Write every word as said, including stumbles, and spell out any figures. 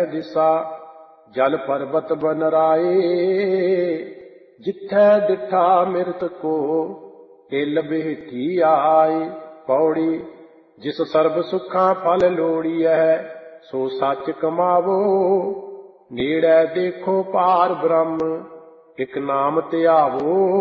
दिशा जल पर्वत बन राए। जिथै डिठा मिरत को तिल बिहठी आए। पौड़ी जिस सर्ब सुखा फल लोड़िए सो सच कमावो। नेड़े देखो पार ब्रह्म इक नाम ध्यावो।